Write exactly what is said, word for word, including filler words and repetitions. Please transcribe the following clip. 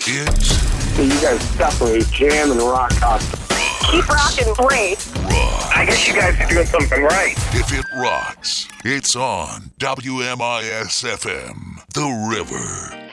It's... You guys definitely jam and rock out. Keep rocking, great. Rock. I guess you guys are doing something right. If it rocks, it's on W M I S F M, The River.